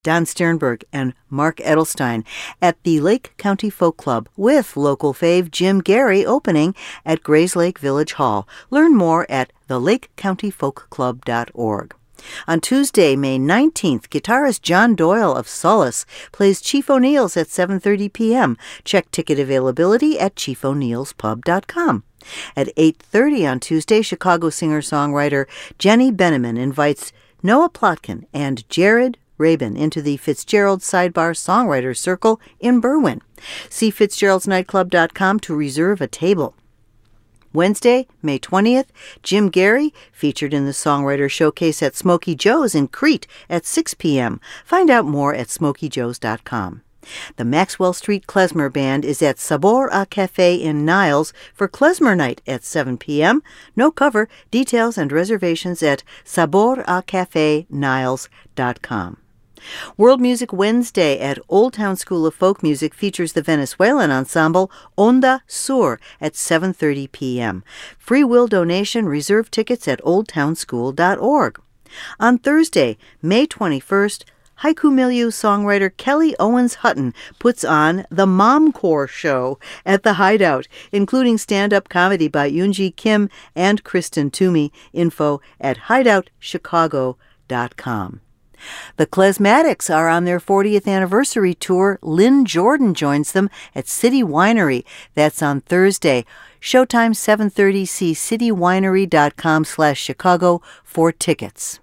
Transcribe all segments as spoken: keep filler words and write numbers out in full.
Don Sternberg and Mark Edelstein at the Lake County Folk Club with local fave Jim Gary opening at Grayslake Village Hall. Learn more at the lake county folk club dot org. On Tuesday, May nineteenth, guitarist John Doyle of Solace plays Chief O'Neill's at seven thirty p.m. Check ticket availability at chief o'neills pub dot com. At eight thirty on Tuesday, Chicago singer-songwriter Jenny Beneman invites Noah Plotkin and Jared Rabin into the Fitzgerald Sidebar Songwriters Circle in Berwyn. See fitzgeralds nightclub dot com to reserve a table. Wednesday, May twentieth, Jim Gary, featured in the Songwriter Showcase at Smokey Joe's in Crete at six p.m. Find out more at smokey joes dot com. The Maxwell Street Klezmer Band is at Sabor a Cafe in Niles for Klezmer Night at seven p.m. No cover, details and reservations at sabor a cafe niles dot com. World Music Wednesday at Old Town School of Folk Music features the Venezuelan ensemble Onda Sur at seven thirty p.m. Free will donation, reserve tickets at old town school dot org. On Thursday, May twenty-first, haiku milieu songwriter Kelly Owens Hutton puts on the Momcore Show at the Hideout, including stand-up comedy by Yoonji Kim and Kristen Toomey. Info at hideout chicago dot com. The Klezmatics are on their fortieth anniversary tour. Lynn Jordan joins them at City Winery. That's on Thursday. Showtime seven thirty. See citywinery dot com slash Chicago for tickets.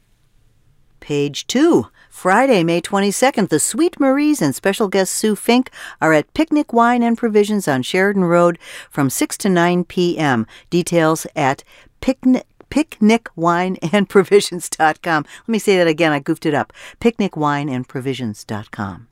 Page two. Friday, May twenty-second, the Sweet Maries and special guest Sue Fink are at Picnic Wine and Provisions on Sheridan Road from six to nine p.m. Details at picnic. picnic wine and provisions dot com. Let me say that again. I goofed it up. picnic wine and provisions dot com.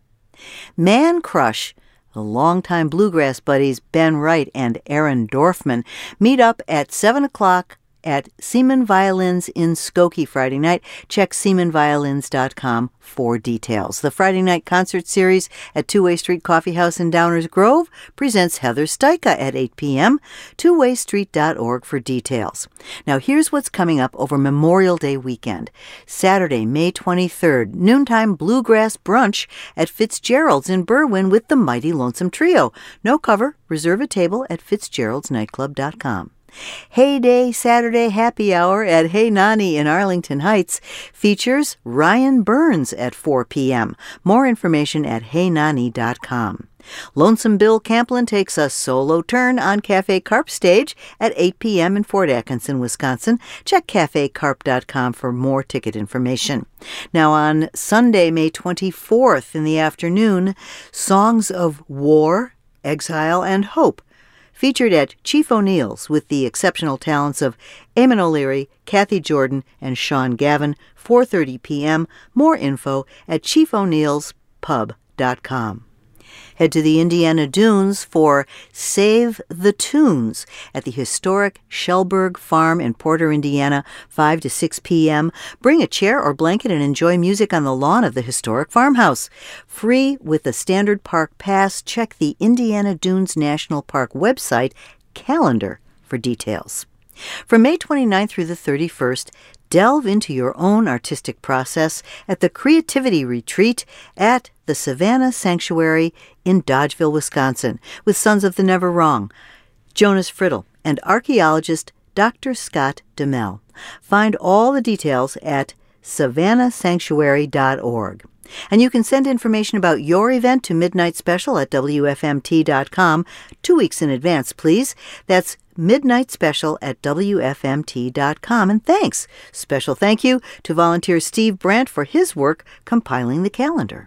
Man Crush, the longtime bluegrass buddies Ben Wright and Aaron Dorfman, meet up at seven o'clock at Seaman Violins in Skokie Friday night. Check seaman violins dot com for details. The Friday night concert series at Two-Way Street Coffee House in Downers Grove presents Heather Steica at eight p.m. two way street dot org for details. Now here's what's coming up over Memorial Day weekend. Saturday, May twenty-third, noontime bluegrass brunch at Fitzgerald's in Berwyn with the Mighty Lonesome Trio. No cover. Reserve a table at fitzgeralds nightclub dot com. Heyday Saturday Happy Hour at Hey Nani in Arlington Heights features Ryan Burns at four p.m. More information at hey nani dot com. Lonesome Bill Camplin takes a solo turn on Cafe Carp stage at eight p.m. in Fort Atkinson, Wisconsin. Check cafe carp dot com for more ticket information. Now on Sunday, May twenty-fourth in the afternoon, Songs of War, Exile, and Hope featured at Chief O'Neill's with the exceptional talents of Eamon O'Leary, Kathy Jordan, and Sean Gavin, four thirty p.m. More info at chief o'neills pub dot com. Head to the Indiana Dunes for Save the Tunes at the historic Shellberg Farm in Porter, Indiana, five to six p.m. Bring a chair or blanket and enjoy music on the lawn of the historic farmhouse. Free with the standard park pass. Check the Indiana Dunes National Park website calendar for details. From May twenty-ninth through the thirty-first, delve into your own artistic process at the Creativity Retreat at the Savannah Sanctuary in Dodgeville, Wisconsin, with Sons of the Never Wrong, Jonas Friddle, and archaeologist Doctor Scott DeMel. Find all the details at savannah sanctuary dot org. And you can send information about your event to Midnight Special at w f m t dot com two weeks in advance, please. That's Midnight Special at w f m t dot com. And thanks. Special thank you to volunteer Steve Brandt for his work compiling the calendar.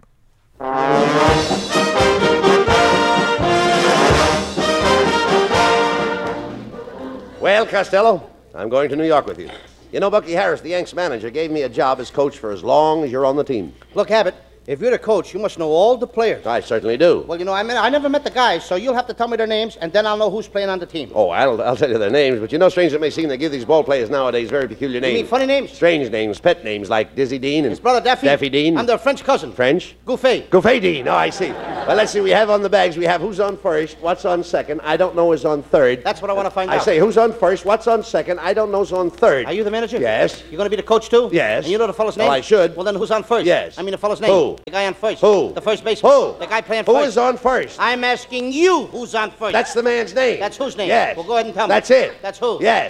Well, Costello, I'm going to New York with you. You know, Bucky Harris, the Yanks manager, gave me a job as coach for as long as you're on the team. Look, Abbott, if you're the coach, you must know all the players. I certainly do. Well, you know, I mean, I never met the guys, so you'll have to tell me their names, and then I'll know who's playing on the team. Oh, I'll, I'll tell you their names, but you know, strange it may seem, they give these ball players nowadays very peculiar names. You mean funny names? Strange names, pet names like Dizzy Dean and... His brother Daffy? Daffy Dean. I'm their French cousin. French? Gouffet. Gouffet Dean, oh, I see. Well, let's see. We have on the bags, we have who's on first, what's on second, I don't know is on third. That's what I want to find I out. I say who's on first, what's on second, I don't know is on third. Are you the manager? Yes. You're going to be the coach, too? Yes. And you know the fellow's name? Well, I should. Well, then who's on first? Yes. I mean the fellow's name. Who? The guy on first. Who? The first baseman. Who? The guy playing Who first. Who is on first? I'm asking you who's on first. That's the man's name. That's whose name? Yes. Well, go ahead and tell me. That's it. That's who? Yes.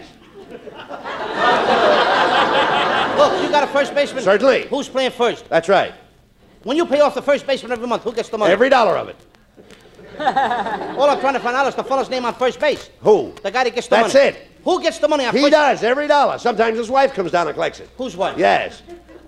Look, you got a first baseman? Certainly. Who's playing first? That's right. When you pay off the first baseman every month, who gets the money? Every dollar of it. All I'm trying to find out is the fellow's name on first base. Who? The guy that gets the That's money. it. Who gets the money on He first? does, every dollar. Sometimes his wife comes down and collects it. Whose wife? Yes.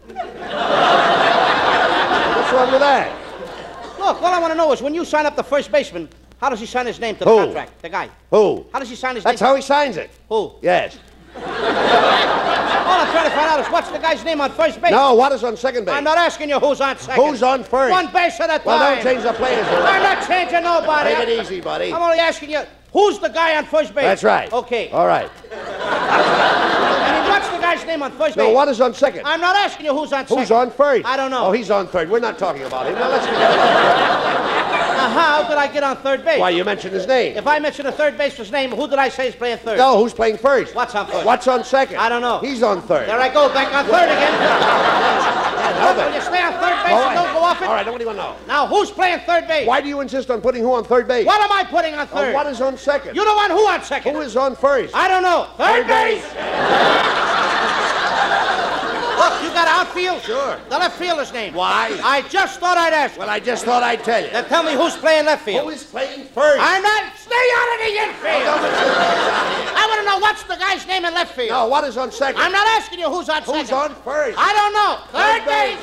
What's wrong with that? Look, all I want to know is when you sign up the first baseman, how does he sign his name to the Who? contract? The guy. Who? How does he sign his That's name? how he signs it. Who? Yes. All I'm trying to find out is what's the guy's name on first base? No, what is on second base? I'm not asking you who's on second. Who's on first? One base at a time. Well, don't change the players. I'm not changing nobody. Take it easy, buddy. I'm only asking you, who's the guy on first base? That's right. Okay. All right. I mean, what's the guy's name on first base? No, what is on second? I'm not asking you who's on second. Who's on first? I don't know. Oh, he's on third. We're not talking about him. Now, let's forget about Now, how did I get on third base? Why, you mentioned his name. If I mention a third baseman's name, who did I say is playing third? No, who's playing first? What's on first? What's on second? I don't know. He's on third. There I go, back on third again. Hold Will it. you stay on third base All and right. don't go off it? All right, nobody will know. Now, who's playing third base? Why do you insist on putting who on third base? What am I putting on Oh, third? what is on second? You don't want who on second? Who is on first? I don't know. Third, Third base. base. Look, you got outfield? Sure. The left fielder's name. Why? I just thought I'd ask. Well, I just thought I'd tell you. Then tell me who's playing left field. Who is playing first? I'm not. Stay out of the infield. Oh, don't mention I want to know what's the guy's name in left field. No, what is on second? I'm not asking you who's on second. Who's on first? I don't know. Third, Third base.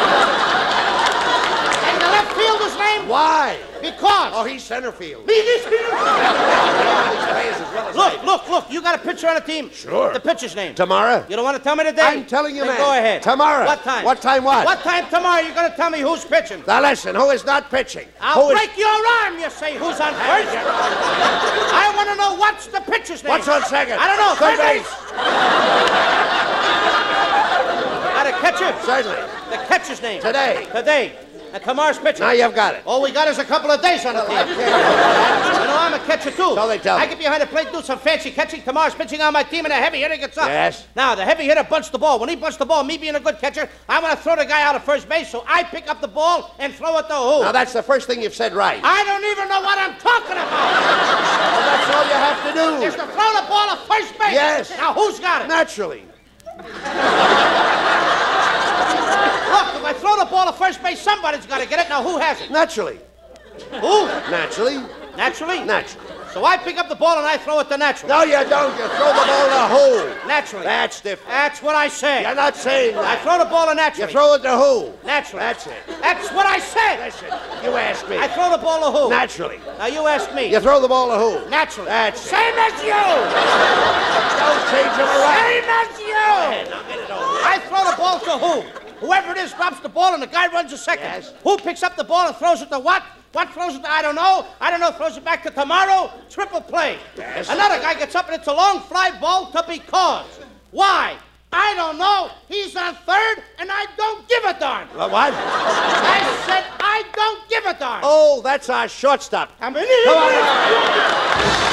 And the left fielder's name? Why? Because. Oh, he's center field. Me, this field. These players as well as I Look, do. look, look. You got a pitcher on the team. Sure. The pitcher's name. Tomorrow? You don't want to tell me today? I'm telling you, Then man. go ahead. Tomorrow. What time? What time what? What time tomorrow you're going to tell me who's pitching? Now listen, who is not pitching? I'll who is... break your arm, you say. Who's on first? I want to know what's the pitcher's name. What's on second? I don't know. Third Third base. Got a catcher? Certainly. The catcher's name. Today. Today. And tomorrow's pitcher. Now you've got it. All we got is a couple of days on the team. You know, I'm a catcher, too. So they tell I me. get behind the plate, do some fancy catching. Tomorrow's pitching on my team, and a heavy hitter gets up. Yes. Now, the heavy hitter bunts the ball. When he bunts the ball, me being a good catcher, I want to throw the guy out of first base, so I pick up the ball and throw it to who? Now that's the first thing you've said right. I don't even know what I'm talking about. Well, that's all you have to do. Is to throw the ball at first base. Yes. Now, who's got it? Naturally. Look, if I throw the ball at first base, somebody's got to get it. Now, who has it? Naturally. Who? Naturally. Naturally? Naturally. So I pick up the ball and I throw it to Natural. No, you don't. You throw the ball in a hole. Naturally. That's different. That's what I say. You're not saying I that. throw the ball to Naturally. You throw it to who? Naturally. That's it. That's what I said. Listen, you ask me. I throw the ball to who? Naturally. Now you ask me. You throw the ball to who? Naturally. That's it. Same as you. Don't change them around. Same as you. ahead, now get it over. I throw the ball to who? Whoever it is drops the ball and the guy runs a second. Yes. Who picks up the ball and throws it to what? What throws it to? I don't know. I don't know. Throws it back to tomorrow. Triple play. Yes. Another guy gets up and it's a long fly ball to because. Why? I don't know. He's on third and I don't give a darn. Uh, What? I said I don't give a darn. Oh, that's our shortstop. I mean, Come on.